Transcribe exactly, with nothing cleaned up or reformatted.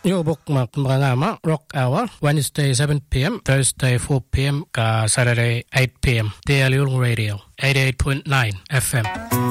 Yung book mga Rock Hour, Wednesday seven p.m., Thursday four p.m., ka Saturday eight p.m. D L U Radio, eighty-eight point nine F M.